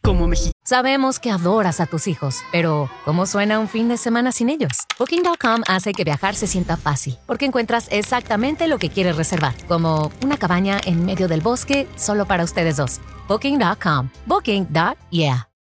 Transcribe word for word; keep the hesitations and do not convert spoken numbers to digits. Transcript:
Como México. Sabemos que adoras a tus hijos, pero ¿cómo suena un fin de semana sin ellos? Booking punto com hace que viajar se sienta fácil, porque encuentras exactamente lo que quieres reservar, como una cabaña en medio del bosque solo para ustedes dos. Booking punto com. Booking. Yeah.